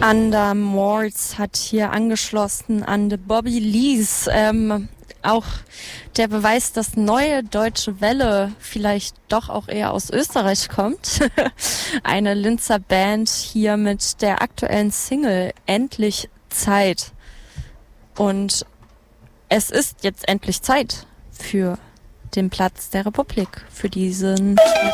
Under Mords hat hier angeschlossen an The Bobby Lees. Auch der Beweis, dass neue deutsche Welle vielleicht doch auch eher aus Österreich kommt. Eine Linzer Band hier mit der aktuellen Single Endlich Zeit. Und es ist jetzt endlich Zeit für den Platz der Republik, für diesen